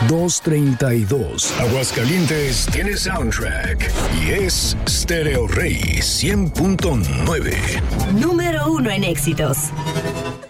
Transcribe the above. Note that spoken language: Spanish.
232. Aguascalientes tiene soundtrack y es Stereo Rey 100.9. Número 1 en éxitos.